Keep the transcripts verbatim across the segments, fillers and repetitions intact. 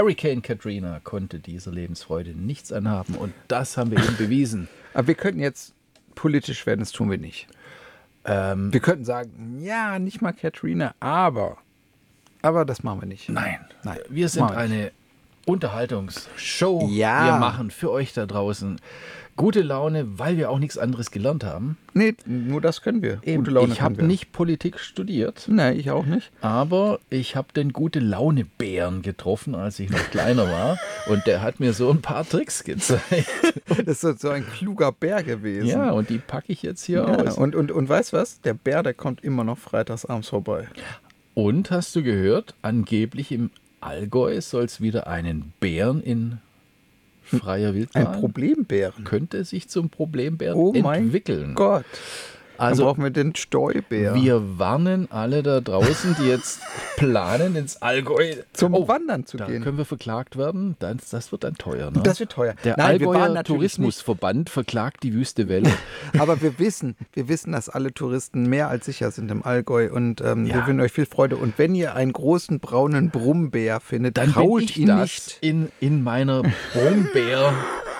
Hurricane Katrina konnte dieser Lebensfreude nichts anhaben und das haben wir ihm bewiesen. Aber wir könnten jetzt politisch werden, das tun wir nicht. Ähm, Wir könnten sagen, ja, nicht mal Katrina, aber, aber das machen wir nicht. nein, Nein, wir sind machen wir nicht. eine Unterhaltungsshow. Ja. Wir machen für euch da draußen gute Laune, weil wir auch nichts anderes gelernt haben. Nee, nur das können wir. Eben, Gute Laune ich können habe wir. nicht Politik studiert, Nee, ich auch nicht. aber ich habe den Gute-Laune-Bären getroffen, als ich noch kleiner war. Und der hat mir so ein paar Tricks gezeigt. Das ist so ein kluger Bär gewesen. Ja, und die packe ich jetzt hier Ja, aus. und, und, und weißt was? Der Bär, der kommt immer noch freitagsabends vorbei. Und hast du gehört, angeblich im Allgäu soll es wieder einen Bären in freier Wildbahn. Ein Problembären. Könnte sich zum Problembären Oh mein entwickeln. Gott. Also Dann brauchen wir den Stäubär. wir warnen alle da draußen, die jetzt planen, ins Allgäu Zum Oh, Wandern zu da gehen. können wir verklagt werden. Das, das wird dann teuer. Ne? Das wird teuer. Der Nein, wir waren Allgäuer natürlich Tourismusverband verklagt die Wüste Welle. Aber wir wissen, wir wissen, dass alle Touristen mehr als sicher sind im Allgäu und ähm, Ja. wir wünschen euch viel Freude. Und wenn ihr einen großen braunen Brummbär findet, Dann bin traut ich ihn das nicht. in, in meiner Brombeer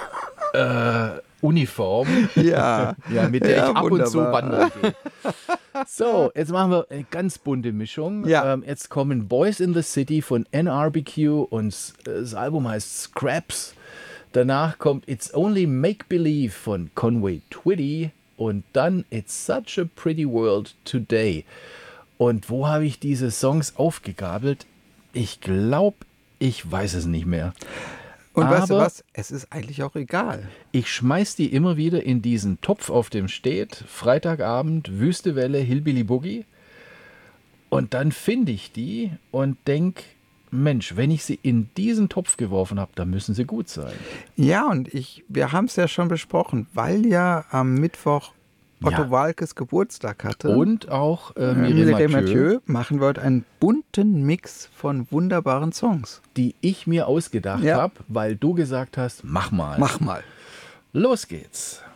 äh, Uniform, Ja, ja, mit der Ja, ich ab und zu wunderbar. wandern gehe. So, jetzt machen wir eine ganz bunte Mischung. Ja. Ähm, jetzt kommen Boys in the City von N R B Q und s- äh, das Album heißt Scraps. Danach kommt It's Only Make Believe von Conway Twitty und dann It's Such a Pretty World Today. Und wo habe ich diese Songs aufgegabelt? Ich glaube, ich weiß es nicht mehr. Und weißt du Aber- was? Es ist eigentlich auch egal. Ich schmeiß die immer wieder in diesen Topf, auf dem steht Freitagabend, Wüste Welle, Hillbilly Boogie. Und dann finde ich die und denk, Mensch, wenn ich sie in diesen Topf geworfen habe, dann müssen sie gut sein. Ja, und ich, wir haben es ja schon besprochen, weil ja am Mittwoch Otto Ja. Walkes Geburtstag hatte. Und auch äh, äh, Mireille Mireille Mathieu, Mathieu machen wir heute einen bunten Mix von wunderbaren Songs. die ich mir ausgedacht Ja. habe, weil du gesagt hast, mach mal. Mach mal. Los geht's.